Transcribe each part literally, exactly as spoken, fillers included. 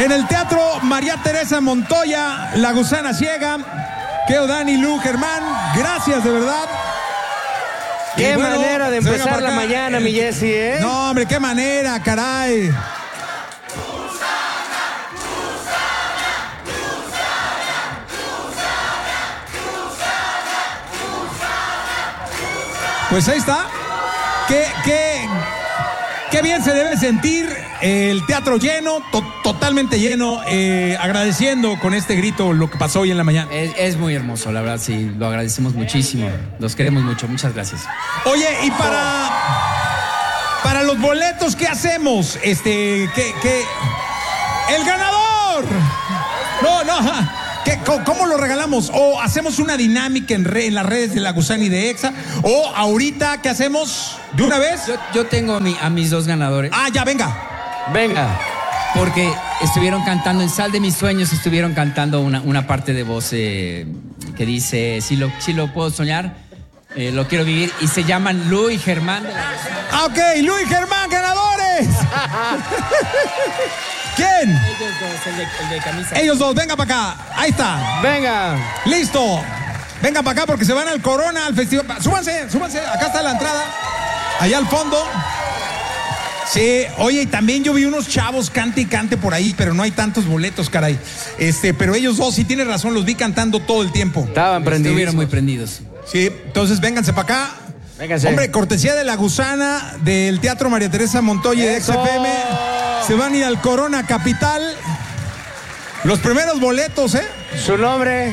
En el Teatro María Teresa Montoya, La Gusana Ciega. Keo, Dani, Lu, Germán, gracias de verdad. Qué bueno, manera de empezar la mañana, mi Jesse, ¿eh? No, hombre, qué manera, caray. Pues ahí está. Qué, qué, qué bien se debe sentir el teatro lleno, to, totalmente lleno, eh, agradeciendo con este grito lo que pasó hoy en la mañana. Es, es muy hermoso, la verdad, sí, lo agradecemos muchísimo. Los queremos mucho, muchas gracias. Oye, y para, para los boletos, ¿qué hacemos? Este, ¿qué, qué? ¡El ganador! No, no, ¿qué, ¿cómo lo regalamos? ¿O hacemos una dinámica en, re, en las redes de La Gusana y de Exa? ¿O ahorita qué hacemos? ¿De una vez? Yo, yo tengo a, mi, a mis dos ganadores. Ah, ya, venga. Venga. Porque estuvieron cantando en Sal de mis sueños, estuvieron cantando una, una parte de voz eh, que dice, si lo, si lo puedo soñar, eh, lo quiero vivir. Y se llaman Lu y Germán. De la... Ah, ok, Lu y Germán, ganadores. ¿Quién? Ellos dos, el de, el de camisa. Ellos dos, venga para acá. Ahí está. Venga. Listo. Venga para acá porque se van al Corona, al festival. Súbanse, súbanse. Acá está la entrada. Allá al fondo. Sí, oye, y también yo vi unos chavos cante y cante por ahí, pero no hay tantos boletos, caray. Este, pero ellos dos, sí tienes razón, los vi cantando todo el tiempo. Estaban prendidos. Estuvieron muy prendidos. Sí, entonces vénganse para acá. Vénganse. Hombre, cortesía de La Gusana, del Teatro María Teresa Montoya y de X F M. Se van a ir al Corona Capital. Los primeros boletos, ¿eh? Su nombre.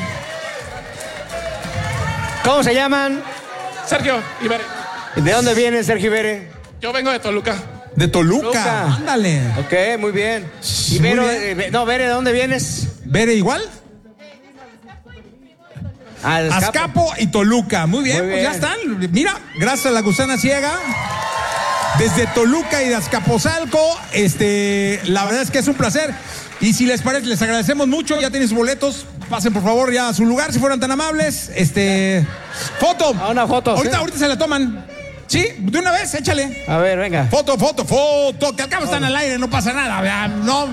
¿Cómo se llaman? Sergio Ibere. ¿De dónde viene Sergio Ibere? Yo vengo de Toluca. De Toluca. Toluca. Ándale. Ok, muy bien. Sí, ¿Y Vero, muy bien. eh, no, Bere, ¿de dónde vienes? ¿Bere igual? Ah, de Azcapo. Azcapo y Toluca. Muy bien, Muy pues bien. ya están. Mira, gracias a La Gusana Ciega. Desde Toluca y de Azcapotzalco, este, la verdad es que es un placer. Y si les parece, les agradecemos mucho. Ya tienen sus boletos. Pasen por favor ya a su lugar, si fueran tan amables. Este, foto. A una foto. Ahorita, ¿sí? ahorita se la toman. Sí, de una vez, échale. A ver, venga. Foto, foto, foto. Que al cabo están al aire, no pasa nada. ¿Verdad? No.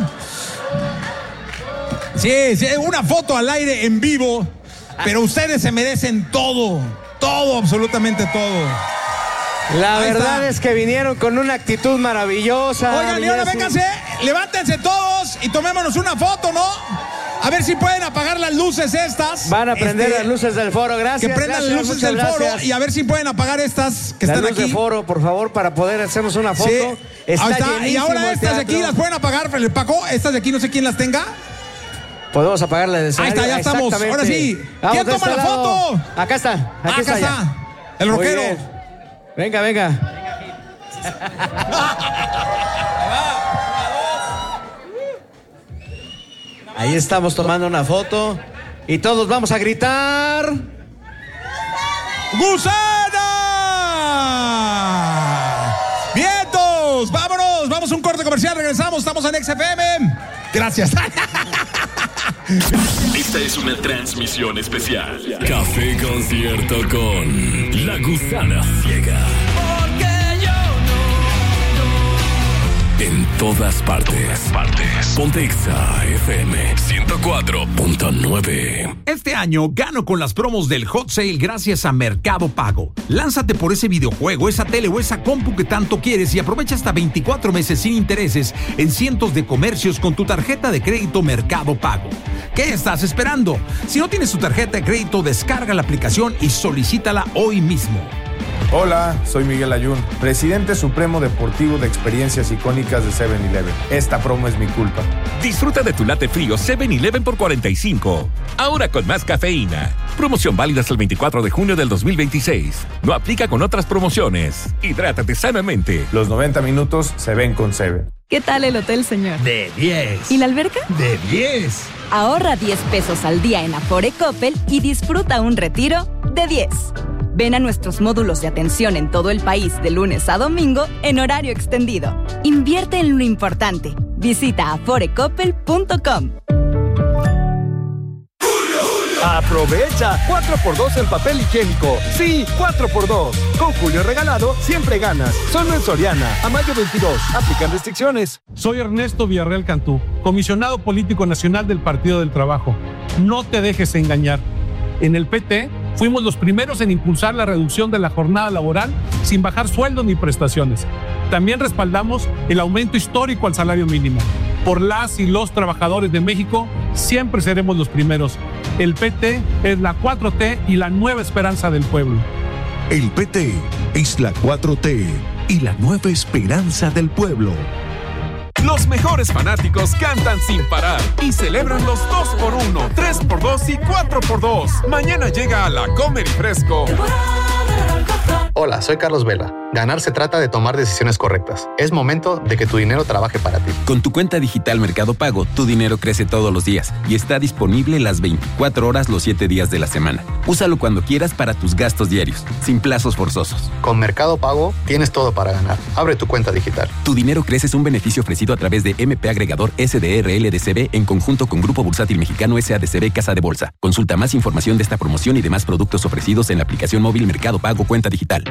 Sí, sí, una foto al aire en vivo. Pero ustedes se merecen todo. Todo, absolutamente todo. La Ahí verdad está. es que vinieron con una actitud maravillosa. Oigan, y ahora Jesse. vénganse, levántense todos y tomémonos una foto, ¿no? A ver si pueden apagar las luces estas. Van a prender Este, las luces del foro, gracias. Que prendan gracias, las luces muchas del foro gracias. y a ver si pueden apagar estas que la están luz aquí. de foro, por favor, para poder hacernos una foto. Sí. Está Ahí está. Y llenísimo ahora el estas de aquí teatro. las pueden apagar, el Paco. Estas de aquí no sé quién las tenga. Podemos apagarla de Ahí está, ya estamos. Ahora sí. Vamos ¿Quién de toma este la lado. foto? Acá está. Aquí Ah, acá está. está. ya. El Muy rockero. bien. Venga, venga. Ahí estamos tomando una foto y todos vamos a gritar. ¡Gusana! ¡Vientos! ¡Vámonos! Vamos a un corte comercial, regresamos, estamos en X F M. Gracias. Esta es una transmisión especial. Café Concierto con La Gusana Ciega. En todas partes. partes. Ponte Exa F M ciento cuatro punto nueve. Este año gano con las promos del Hot Sale gracias a Mercado Pago. Lánzate por ese videojuego, esa tele o esa compu que tanto quieres y aprovecha hasta veinticuatro meses sin intereses en cientos de comercios con tu tarjeta de crédito Mercado Pago. ¿Qué estás esperando? Si no tienes tu tarjeta de crédito, descarga la aplicación y solicítala hoy mismo. Hola, soy Miguel Ayun, presidente supremo deportivo de experiencias icónicas de seven eleven. Esta promo es mi culpa. Disfruta de tu latte frío seven eleven por cuarenta y cinco. Ahora con más cafeína. Promoción válida hasta el veinticuatro de junio del dos mil veintiséis. No aplica con otras promociones. Hidrátate sanamente. Los noventa minutos se ven con Seven. ¿Qué tal el hotel, señor? De diez. ¿Y la alberca? De diez. Ahorra diez pesos al día en Afore Coppel y disfruta un retiro de diez. Ven a nuestros módulos de atención en todo el país de lunes a domingo en horario extendido. Invierte en lo importante. Visita afore coppel punto com. ¡Aprovecha! cuatro por dos en papel higiénico. Sí, cuatro por dos. Con Julio Regalado siempre ganas. Solo en Soriana. A mayo veintidós. Aplican restricciones. Soy Ernesto Villarreal Cantú, comisionado político nacional del Partido del Trabajo. No te dejes engañar. En el P T fuimos los primeros en impulsar la reducción de la jornada laboral sin bajar sueldos ni prestaciones. También respaldamos el aumento histórico al salario mínimo. Por las y los trabajadores de México, siempre seremos los primeros. El P T es la cuatro T y la nueva esperanza del pueblo. El P T es la cuatro T y la nueva esperanza del pueblo. Los mejores fanáticos cantan sin parar y celebran los dos por uno, tres por dos y cuatro por dos. Mañana llega a la Comer y Fresco. Hola, soy Carlos Vela. Ganar se trata de tomar decisiones correctas. Es momento de que tu dinero trabaje para ti. Con tu cuenta digital Mercado Pago, tu dinero crece todos los días y está disponible las veinticuatro horas los siete días de la semana. Úsalo cuando quieras para tus gastos diarios, sin plazos forzosos. Con Mercado Pago tienes todo para ganar. Abre tu cuenta digital. Tu dinero crece es un beneficio ofrecido a través de M P Agregador S D R L D C B en conjunto con Grupo Bursátil Mexicano S A D C B Casa de Bolsa. Consulta más información de esta promoción y demás productos ofrecidos en la aplicación móvil Mercado Pago Cuenta Digital.